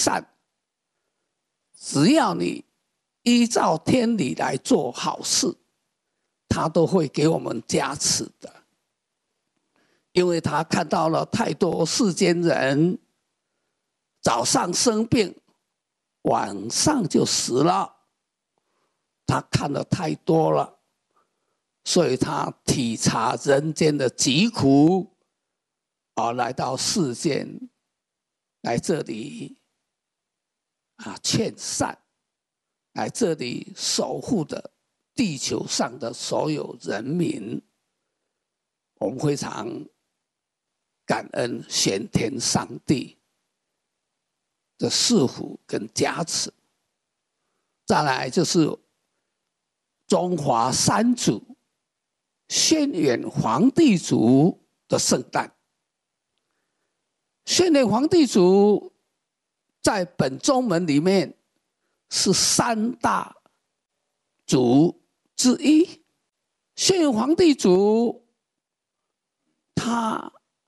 善，只要你依照天理来做好事，他都会给我们加持的。因为他看到了太多世间人早上生病，晚上就死了，他看得太多了，所以他体察人间的疾苦，而来到世间，来这里劝善，来这里守护的地球上的所有人民。我们非常感恩先天上帝的赐福跟加持。再来就是中华三祖轩辕皇帝祖的圣诞。轩辕皇帝祖在本宗门里面是三大祖之一。轩辕皇帝祖他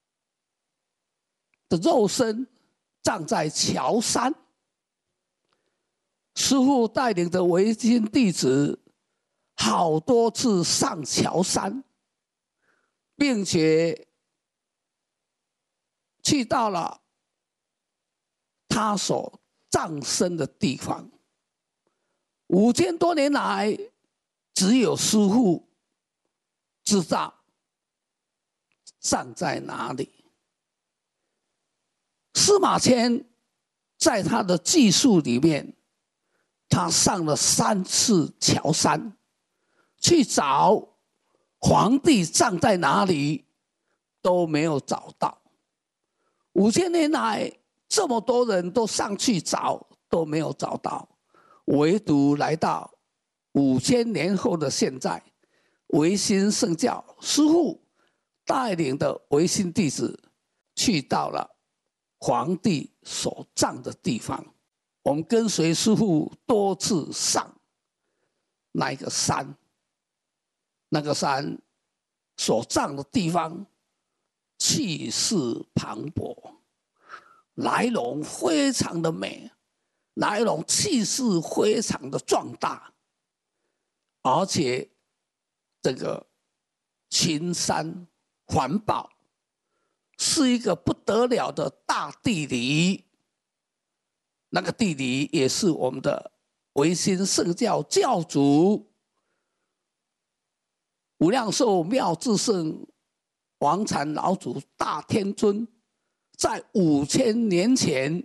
的肉身葬在乔山，师父带领的维新弟子好多次上乔山，并且去到了他所葬身的地方。5000多年来，只有师父知道葬在哪里。司马迁在他的记述里面，他上了3次乔山，去找皇帝葬在哪里，都没有找到。5000年来，这么多人都上去找，都没有找到，唯独来到5000年后的现在，维新圣教师父带领的维新弟子去到了皇帝所葬的地方。我们跟随师父多次上那个山，那个山所葬的地方气势磅礴，来龙非常的美，来龙气势非常的壮大，而且这个群山环抱，是一个不得了的大地理。那个地理也是我们的维新圣教教主无量寿妙智圣王禅老祖大天尊在5000年前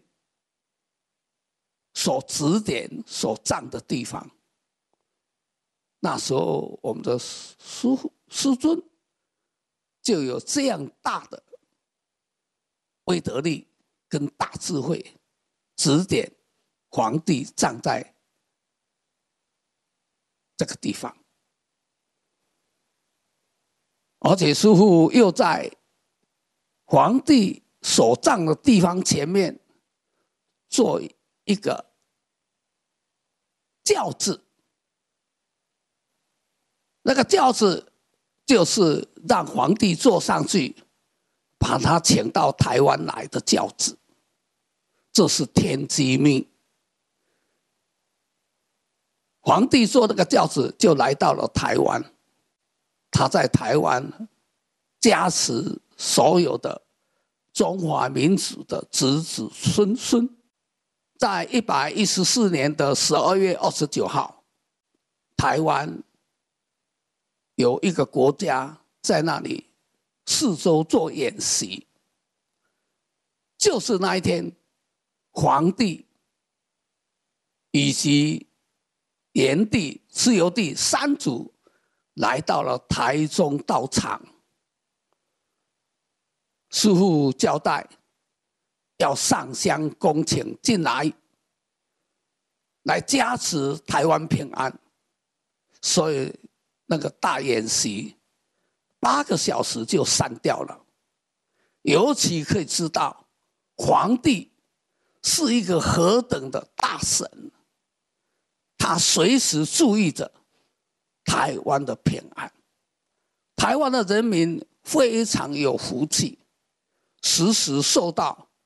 所指点所葬的地方。那时候我们的师尊就有这样大的威德力跟大智慧，指点皇帝葬在这个地方。而且师父又在皇帝所葬的地方前面做一个轿子，那个轿子就是让皇帝坐上去，把他请到台湾来的轿子，这是天机密。皇帝坐那个轿子就来到了台湾，他在台湾加持所有的中华民族的子子孙孙。在114年的12月29号，台湾有一个国家在那里四周做演习，就是那一天，皇帝以及炎帝、蚩尤帝三祖来到了台中道场。师父交代要上香恭请进来，来加持台湾平安。所以那个大演习8个小时就散掉了。尤其可以知道皇帝是一个何等的大神，他随时注意着台湾的平安。台湾的人民非常有福气，时时受到